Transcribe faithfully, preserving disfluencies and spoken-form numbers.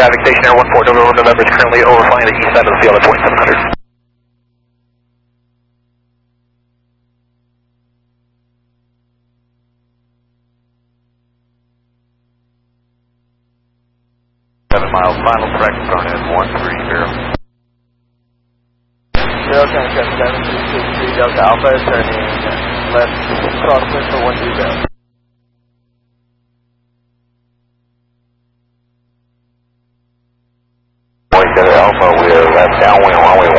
traffic, station Air one four November, November is currently overflying the east side of the field at twenty-seven hundred. Seven miles, final correct, front end one three zero. Zero Tango seven three six three Delta Alpha, turning left crosswind for one two zero. Delta Alpha, we are left downwind, runway